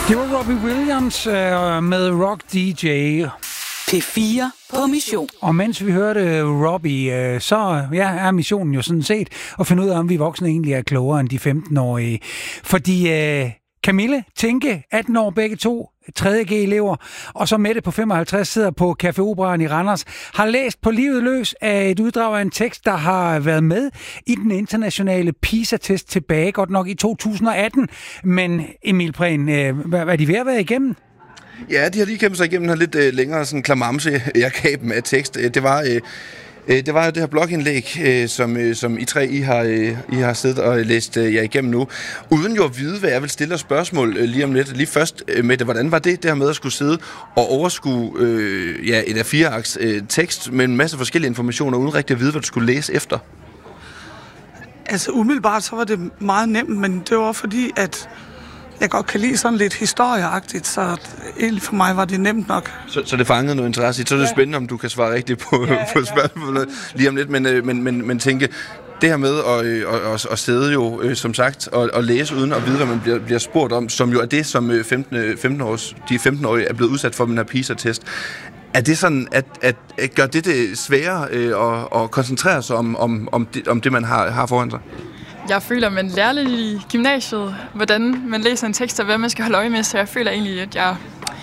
Det var Robbie Williams med Rock DJ. P4 på mission. Og mens vi hørte Robbie, så er missionen jo sådan set at finde ud af, om vi voksne egentlig er klogere end de 15-årige. Fordi Camille, Tinke, 18 år begge to, 3.G-elever, og så Mette på 55 sidder på Café Operaen i Randers, har læst på livet løs af et uddrag af en tekst, der har været med i den internationale PISA-test tilbage, godt nok i 2018. Men Emil Prehn, hvad er de ved at være igennem? Ja, de har lige kæmpet sig igennem en lidt længere sådan klamamse, jeg gav dem af tekst. Det var det her blogindlæg, som I har siddet og læst jer igennem nu, uden jo at vide, hvad jeg vil stille spørgsmål lige om lidt. Lige først med det, hvordan var det her med at skulle sidde og overskue et af 4-aks tekst med en masse forskellige informationer, uden rigtig at vide, hvad du skulle læse efter? Altså umiddelbart så var det meget nemt, men det var fordi, at jeg godt kan lide sådan lidt historieagtigt, så egentlig for mig var det nemt nok. Så det fangede noget interesse i. Så er det spændende, om du kan svare rigtigt på spørgsmålet lige om lidt. Men tænke, det her med at sidde jo, som sagt, og læse uden at vide, hvad man bliver spurgt om, som jo er det, som de 15-årige er blevet udsat for med den her PISA-test. Er det sådan, at gør det sværere at koncentrere sig om det, man har foran sig? Jeg føler, man lærer lidt i gymnasiet, hvordan man læser en tekst og hvad man skal holde øje med, så jeg føler egentlig, at jeg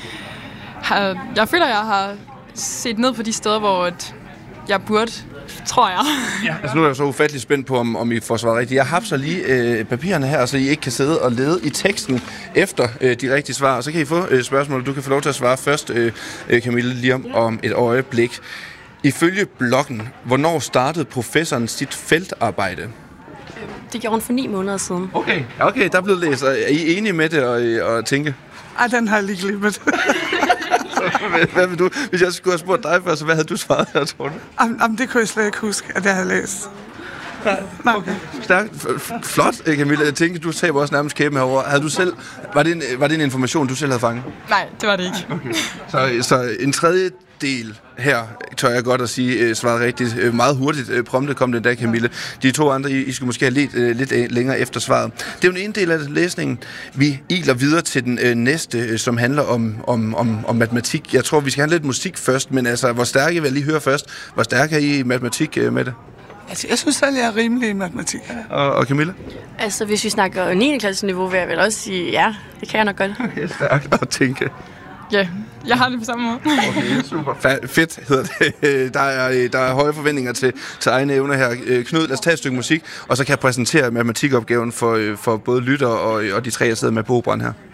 har set ned på de steder, hvor jeg burde, tror jeg. Ja. Altså nu er jeg så ufattelig spændt på, om I får svaret rigtigt. Jeg har så lige papirerne her, så I ikke kan sidde og lede i teksten efter de rigtige svar, og så kan I få spørgsmål. Du kan få lov til at svare først, Camille, lige om et øjeblik. Ifølge bloggen, hvornår startede professoren sit feltarbejde? Det gjorde hun for 9 måneder siden. Okay, der er blevet læst. Er I enige med det og tænke? Ej, den har jeg lige glemt. Hvad vil du? Hvis jeg skulle have spurgt dig først, så hvad havde du svaret her, tror du? Jamen, det kunne jeg slet ikke huske, at jeg havde læst. Nej. Okay. Stærkt. Flot, Camilla. Jeg tænkte, du taber også nærmest kæben herovre. Havde du selv, var det en information, du selv havde fanget? Nej, det var det ikke. Okay. Så en tredje del her, tør jeg godt at sige, svarede rigtigt. Meget hurtigt prompte kom den dag, Camille. De to andre, I skulle måske have lidt længere efter svaret. Det er jo en ene del af læsningen. Vi iler videre til den næste, som handler om matematik. Jeg tror, vi skal have lidt musik først, men altså, hvor stærke vil jeg lige høre først. Hvor stærke er I i matematik med det? Altså, jeg synes selv, jeg er rimelig i matematik. Og Camilla? Altså, hvis vi snakker 9. klasse-niveau, vil jeg vel også sige, ja, det kan jeg nok godt. Okay, stærkt at tænke. Ja, jeg har det på samme måde. Okay, super. Fedt hedder det. Der er høje forventninger til egne evner her. Knud, lad os tage et stykke musik, og så kan jeg præsentere matematikopgaven for både lytter og de tre, jeg sidder med på Operaen her.